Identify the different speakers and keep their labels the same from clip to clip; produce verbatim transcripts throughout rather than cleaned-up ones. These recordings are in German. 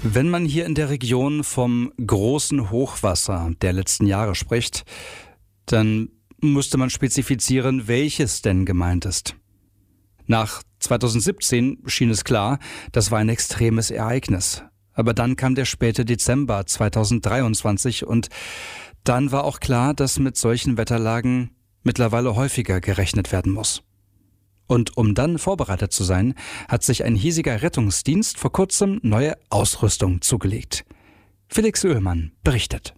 Speaker 1: Wenn man hier in der Region vom großen Hochwasser der letzten Jahre spricht, dann musste man spezifizieren, welches denn gemeint ist. Nach zweitausendsiebzehn schien es klar, das war ein extremes Ereignis. Aber dann kam der späte Dezember zweitausenddreiundzwanzig und dann war auch klar, dass mit solchen Wetterlagen mittlerweile häufiger gerechnet werden muss. Und um dann vorbereitet zu sein, hat sich ein hiesiger Rettungsdienst vor kurzem neue Ausrüstung zugelegt. Felix Oehlmann berichtet.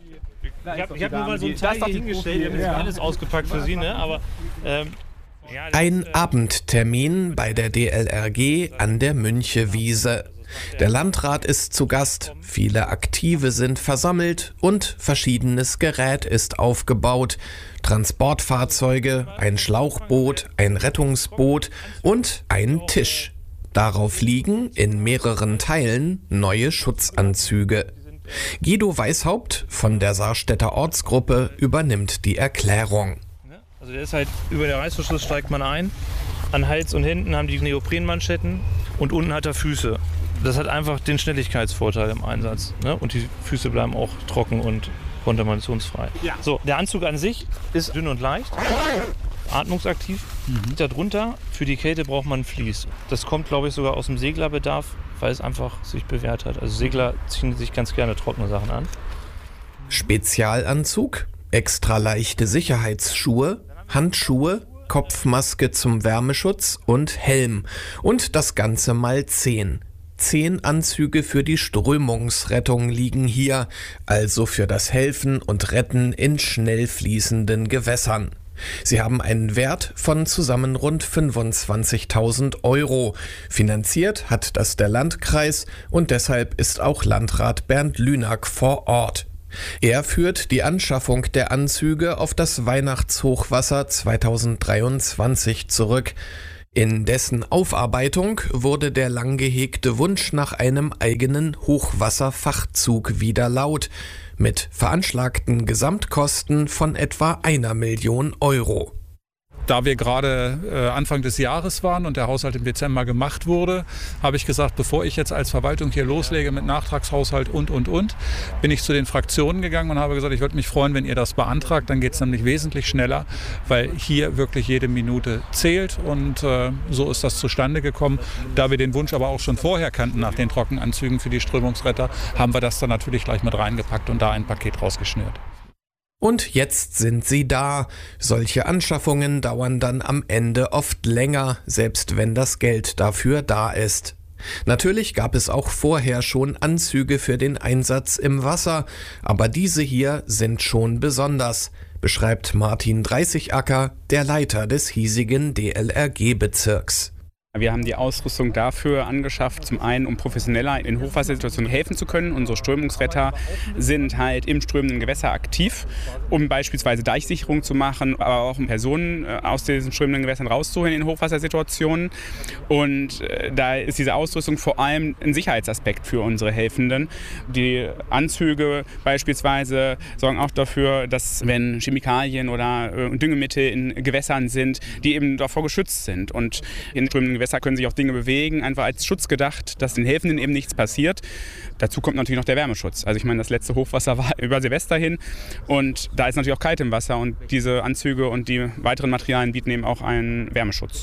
Speaker 2: Ich habe hab nur mal so ein Teil hier hingestellt, ich habe jetzt alles ausgepackt für Sie, ne? Aber, ähm, ja,
Speaker 3: ein
Speaker 2: ist, äh,
Speaker 3: Abendtermin bei der D L R G an der Münchewiese. Der Landrat ist zu Gast, viele Aktive sind versammelt und verschiedenes Gerät ist aufgebaut. Transportfahrzeuge, ein Schlauchboot, ein Rettungsboot und ein Tisch. Darauf liegen in mehreren Teilen neue Schutzanzüge. Guido Weishaupt von der Sarstädter Ortsgruppe übernimmt die Erklärung.
Speaker 2: Also der ist halt über der Reißverschluss steigt man ein. An Hals und Händen haben die Neoprenmanschetten und unten hat er Füße. Das hat einfach den Schnelligkeitsvorteil im Einsatz. Ne? Und die Füße bleiben auch trocken und kontaminationsfrei. Ja. So, der Anzug an sich ist dünn und leicht, atmungsaktiv. Mhm. Darunter, für die Kälte braucht man Vlies. Das kommt, glaube ich, sogar aus dem Seglerbedarf, weil es einfach sich bewährt hat. Also Segler ziehen sich ganz gerne trockene Sachen an.
Speaker 3: Spezialanzug, extra leichte Sicherheitsschuhe, Handschuhe, Kopfmaske zum Wärmeschutz und Helm. Und das Ganze mal zehn. Zehn Anzüge für die Strömungsrettung liegen hier, also für das Helfen und Retten in schnell fließenden Gewässern. Sie haben einen Wert von zusammen rund fünfundzwanzigtausend Euro. Finanziert hat das der Landkreis und deshalb ist auch Landrat Bernd Lünack vor Ort. Er führt die Anschaffung der Anzüge auf das Weihnachtshochwasser zweitausenddreiundzwanzig zurück. In dessen Aufarbeitung wurde der lang gehegte Wunsch nach einem eigenen Hochwasserfachzug wieder laut, mit veranschlagten Gesamtkosten von etwa einer Million Euro.
Speaker 4: Da wir gerade äh, Anfang des Jahres waren und der Haushalt im Dezember gemacht wurde, habe ich gesagt, bevor ich jetzt als Verwaltung hier loslege mit Nachtragshaushalt und, und, und, bin ich zu den Fraktionen gegangen und habe gesagt, ich würde mich freuen, wenn ihr das beantragt. Dann geht es nämlich wesentlich schneller, weil hier wirklich jede Minute zählt und äh, so ist das zustande gekommen. Da wir den Wunsch aber auch schon vorher kannten nach den Trockenanzügen für die Strömungsretter, haben wir das dann natürlich gleich mit reingepackt und da ein Paket rausgeschnürt.
Speaker 3: Und jetzt sind sie da. Solche Anschaffungen dauern dann am Ende oft länger, selbst wenn das Geld dafür da ist. Natürlich gab es auch vorher schon Anzüge für den Einsatz im Wasser, aber diese hier sind schon besonders, beschreibt Martin Dreißigacker, der Leiter des hiesigen D L R G-Bezirks.
Speaker 5: Wir haben die Ausrüstung dafür angeschafft, zum einen, um professioneller in Hochwassersituationen helfen zu können. Unsere Strömungsretter sind halt im strömenden Gewässer aktiv, um beispielsweise Deichsicherung zu machen, aber auch um Personen aus diesen strömenden Gewässern rauszuholen in Hochwassersituationen. Und da ist diese Ausrüstung vor allem ein Sicherheitsaspekt für unsere Helfenden. Die Anzüge beispielsweise sorgen auch dafür, dass, wenn Chemikalien oder Düngemittel in Gewässern sind, die eben davor geschützt sind. Und in strömenden Gewässer können sich auch Dinge bewegen, einfach als Schutz gedacht, dass den Helfenden eben nichts passiert. Dazu kommt natürlich noch der Wärmeschutz. Also ich meine, das letzte Hochwasser war über Silvester hin und da ist natürlich auch kalt im Wasser und diese Anzüge und die weiteren Materialien bieten eben auch einen Wärmeschutz.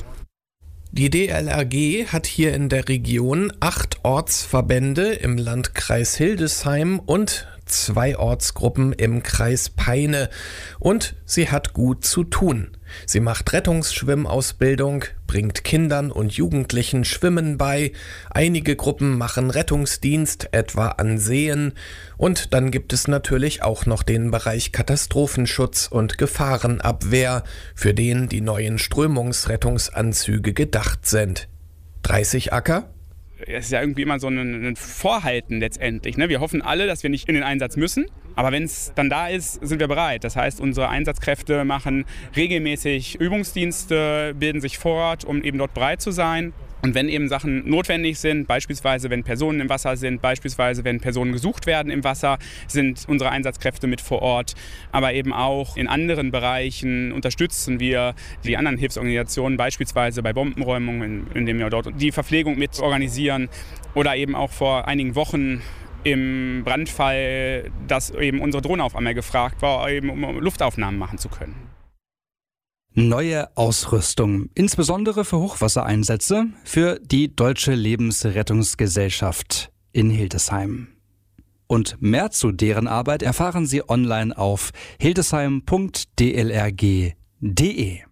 Speaker 3: Die D L R G hat hier in der Region acht Ortsverbände im Landkreis Hildesheim und zwei Ortsgruppen im Kreis Peine. Und sie hat gut zu tun. Sie macht Rettungsschwimmausbildung, bringt Kindern und Jugendlichen Schwimmen bei. Einige Gruppen machen Rettungsdienst, etwa an Seen. Und dann gibt es natürlich auch noch den Bereich Katastrophenschutz und Gefahrenabwehr, für den die neuen Strömungsrettungsanzüge gedacht sind. Dreißigacker?
Speaker 5: Es ist ja irgendwie immer so ein, ein Vorhalten letztendlich. Ne? Wir hoffen alle, dass wir nicht in den Einsatz müssen. Aber wenn es dann da ist, sind wir bereit. Das heißt, unsere Einsatzkräfte machen regelmäßig Übungsdienste, bilden sich fort, um eben dort bereit zu sein. Und wenn eben Sachen notwendig sind, beispielsweise wenn Personen im Wasser sind, beispielsweise wenn Personen gesucht werden im Wasser, sind unsere Einsatzkräfte mit vor Ort. Aber eben auch in anderen Bereichen unterstützen wir die anderen Hilfsorganisationen, beispielsweise bei Bombenräumungen, indem wir dort die Verpflegung mit organisieren. Oder eben auch vor einigen Wochen im Brandfall, dass eben unsere Drohne auf einmal gefragt war, eben um Luftaufnahmen machen zu können.
Speaker 1: Neue Ausrüstung, insbesondere für Hochwassereinsätze, für die Deutsche Lebensrettungsgesellschaft in Hildesheim. Und mehr zu deren Arbeit erfahren Sie online auf hildesheim punkt d l r g punkt d e.